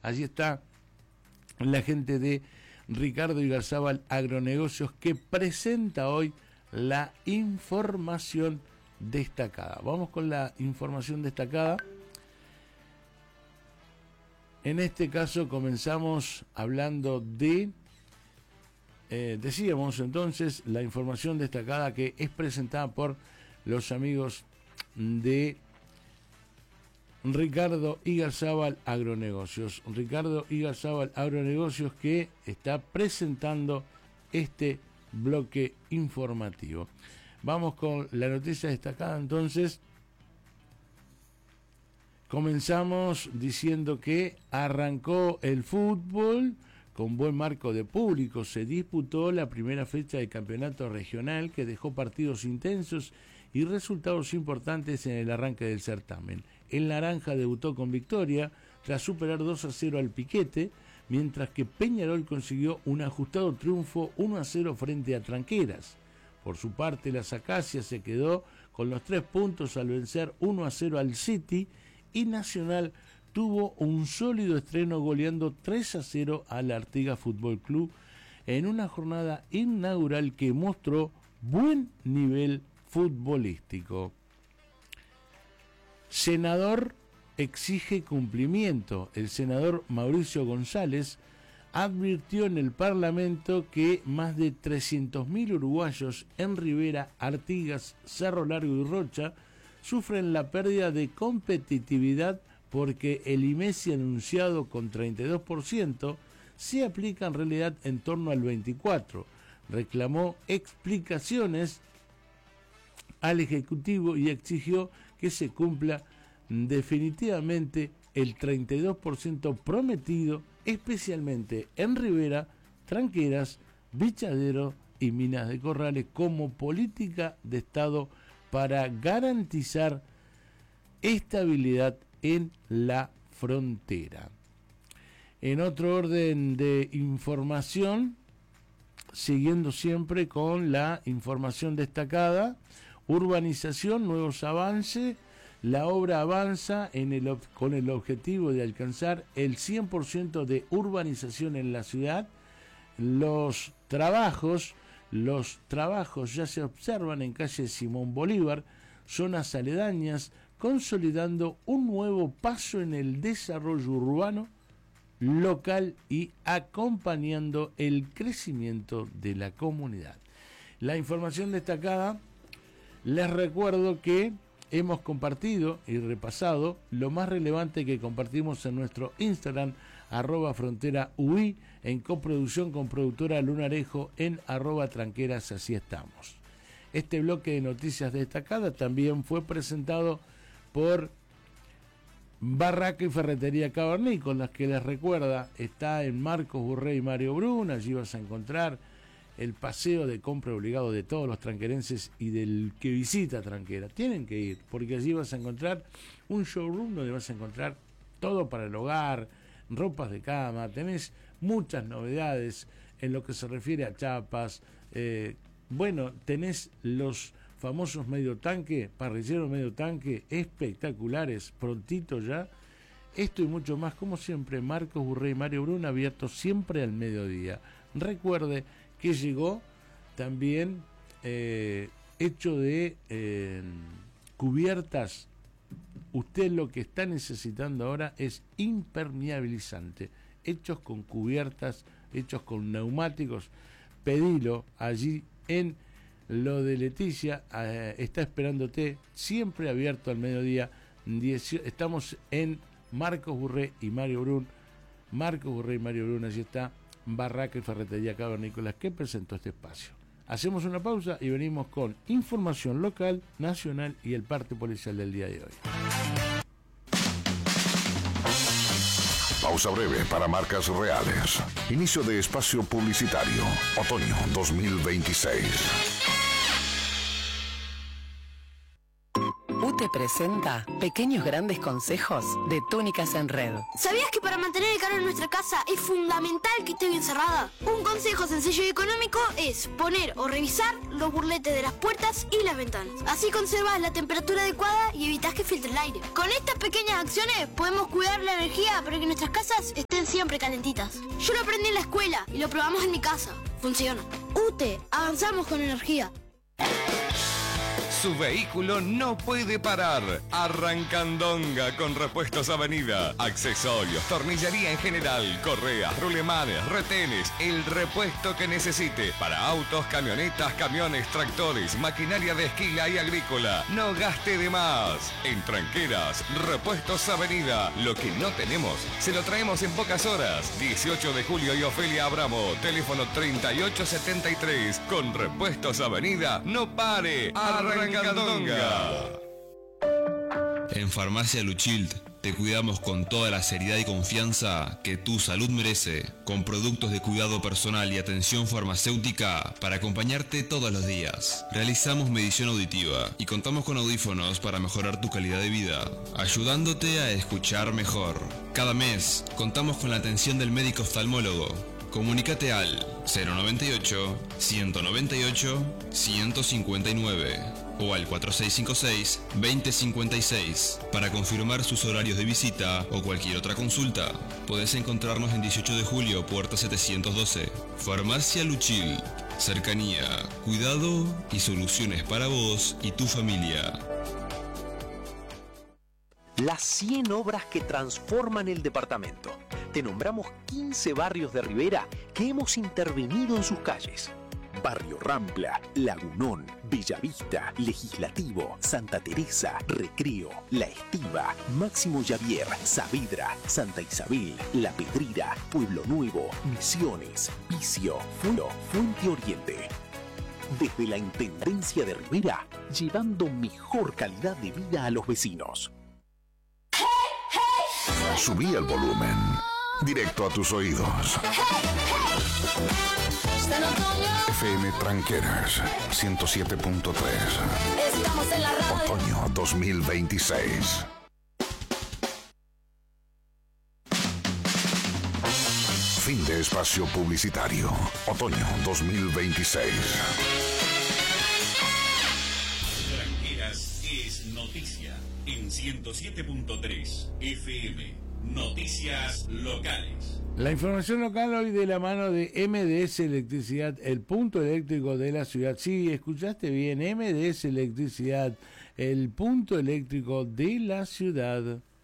Allí está la gente de Ricardo Igarzábal Agronegocios, que presenta hoy la información destacada. Vamos con la información destacada. En este caso comenzamos hablando de, decíamos entonces, la información destacada que es presentada por los amigos de Ricardo Igarzábal Agronegocios. Ricardo Igarzábal Agronegocios, que está presentando este bloque informativo. Vamos con la noticia destacada entonces. Comenzamos diciendo que arrancó el fútbol con buen marco de público. Se disputó la primera fecha del campeonato regional, que dejó partidos intensos y resultados importantes en el arranque del certamen. El Naranja debutó con victoria tras superar 2-0 al Piquete, mientras que Peñarol consiguió un ajustado triunfo 1-0 frente a Tranqueras. Por su parte, las Acacias se quedó con los 3 puntos al vencer 1-0 al City, y Nacional tuvo un sólido estreno goleando 3-0 al Artigas Fútbol Club en una jornada inaugural que mostró buen nivel futbolístico. Senador exige cumplimiento. El senador Mauricio González advirtió en el Parlamento que más de 300.000 uruguayos en Rivera, Artigas, Cerro Largo y Rocha sufren la pérdida de competitividad porque el IMESI anunciado con 32% se aplica en realidad en torno al 24%. Reclamó explicaciones al Ejecutivo y exigió que se cumpla definitivamente el 32% prometido, especialmente en Rivera, Tranqueras, Bichadero y Minas de Corrales, como política de Estado para garantizar estabilidad en la frontera. En otro orden de información, siguiendo siempre con la información destacada, urbanización, nuevos avances. La obra avanza con el objetivo de alcanzar el 100% de urbanización en la ciudad. Los trabajos ya se observan en calle Simón Bolívar, zonas aledañas, consolidando un nuevo paso en el desarrollo urbano local y acompañando el crecimiento de la comunidad. La información destacada, les recuerdo que hemos compartido y repasado lo más relevante que compartimos en nuestro Instagram, @fronteraui, en coproducción con productora Lunarejo, en @tranqueras, así estamos. Este bloque de noticias destacadas también fue presentado por Barraca y Ferretería Cabernet, con las que les recuerda, está en Marcos Burré y Mario Brun. Allí vas a encontrar el paseo de compra obligado de todos los tranquerenses y del que visita Tranquera. Tienen que ir, porque allí vas a encontrar un showroom donde vas a encontrar todo para el hogar, ropas de cama, tenés muchas novedades en lo que se refiere a chapas. Tenés los famosos medio tanque, parrilleros medio tanque, espectaculares, prontito ya. Esto y mucho más, como siempre, Marcos Burré y Mario Brun, abierto siempre al mediodía. Recuerde que llegó también hecho de cubiertas. Usted lo que está necesitando ahora es impermeabilizante, hechos con cubiertas, hechos con neumáticos. Pedilo allí en lo de Leticia, está esperándote, siempre abierto al mediodía. Estamos en Marcos Burré y Mario Brun. Marcos Burré y Mario Brun, allí está Barraca y Ferretería Cavernícolas, que presentó este espacio. Hacemos una pausa y venimos con información local, nacional y el parte policial del día de hoy. Pausa breve para marcas reales. Inicio de espacio publicitario. Otoño 2026. UTE presenta pequeños grandes consejos de Túnicas en Red. ¿Sabías que para mantener el calor en nuestra casa es fundamental que esté bien cerrada? Un consejo sencillo y económico es poner o revisar los burletes de las puertas y las ventanas. Así conservas la temperatura adecuada y evitas que filtre el aire. Con estas pequeñas acciones podemos cuidar la energía para que nuestras casas estén siempre calentitas. Yo lo aprendí en la escuela y lo probamos en mi casa. Funciona. UTE, avanzamos con energía. Su vehículo no puede parar. Arrancandonga con Repuestos Avenida. Accesorios, tornillería en general, correas, rulemanes, retenes, el repuesto que necesite. Para autos, camionetas, camiones, tractores, maquinaria de esquila y agrícola. No gaste de más. En Tranqueras, Repuestos Avenida. Lo que no tenemos, se lo traemos en pocas horas. 18 de julio y Ofelia Abramo. Teléfono 3873. Con Repuestos Avenida, no pare. Arrancandonga. En Farmacia Luchild te cuidamos con toda la seriedad y confianza que tu salud merece, con productos de cuidado personal y atención farmacéutica para acompañarte todos los días. Realizamos medición auditiva y contamos con audífonos para mejorar tu calidad de vida, ayudándote a escuchar mejor. Cada mes contamos con la atención del médico oftalmólogo. Comunícate al 098 198 159 o al 4656-2056 para confirmar sus horarios de visita o cualquier otra consulta. Podés encontrarnos en 18 de julio, puerta 712. Farmacia Luchil. Cercanía, cuidado y soluciones para vos y tu familia. Las 100 obras que transforman el departamento. Te nombramos 15 barrios de Rivera que hemos intervenido en sus calles. Barrio Rampla, Lagunón, Bellavista, Legislativo, Santa Teresa, Recreo, La Estiva, Máximo Javier, Saavedra, Santa Isabel, La Pedrera, Pueblo Nuevo, Misiones, Vicio, Fulo, Fuente Oriente. Desde la Intendencia de Rivera, llevando mejor calidad de vida a los vecinos. Subí el volumen. Directo a tus oídos. FM Tranqueras 107.3. Estamos en la radio. Otoño 2026. Fin de espacio publicitario. Otoño 2026. Tranqueras es noticia en 107.3 FM. Noticias locales. La información local hoy de la mano de MDS Electricidad, el punto eléctrico de la ciudad. Sí, escuchaste bien, MDS Electricidad, el punto eléctrico de la ciudad.